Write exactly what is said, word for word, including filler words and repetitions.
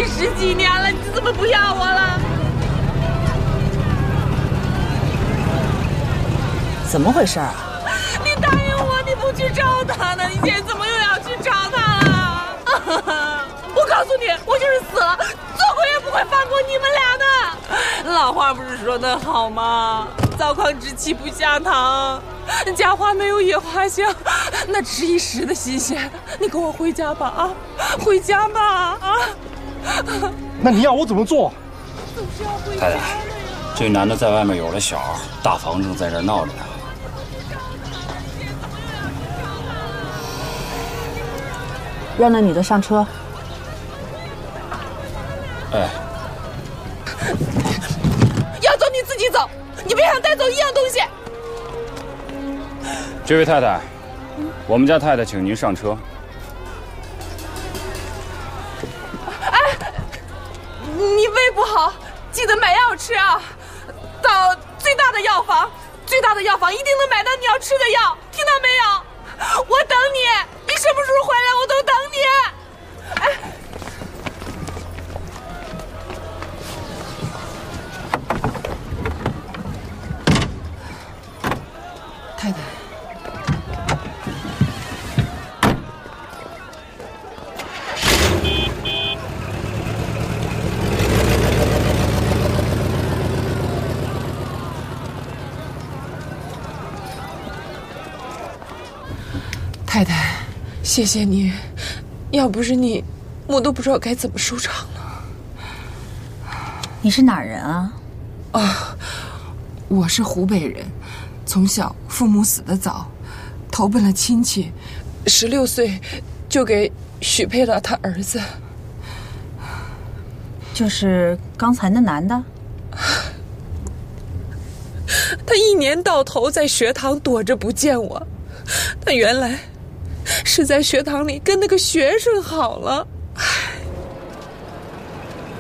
十几年了，你怎么不要我了？ 怎么回事啊？ 你答应我，你不去找他呢，你现在怎么又要去找他了？我告诉你，我就是死了，做鬼也不会放过你们俩的。老话不是说得好吗？糟糠之妻不下堂，假花没有野花香，那只一时的新鲜。你跟我回家吧啊，回家吧啊！ 那你要我怎么做？ 总是要回家太太，这男的在外面有了小，大房正在这闹着呢。 让那女的上车。 哎， 要走你自己走，你别想带走一样东西。 这位太太，我们家太太请您上车。 哎，你胃不好，记得买药吃啊！到最大的药房，最大的药房一定能买到你要吃的药，听到没有？我等你，你什么时候回来我都等你。哎。太太，太太，谢谢你，要不是你，我都不知道该怎么收场了。 你是哪儿人啊？ 啊，我是湖北人。从小父母死得早，投奔了亲戚，十六岁就给许配了他儿子。 就是刚才那男的？ 他一年到头在学堂躲着不见我，他原来是在学堂里跟那个学生好了。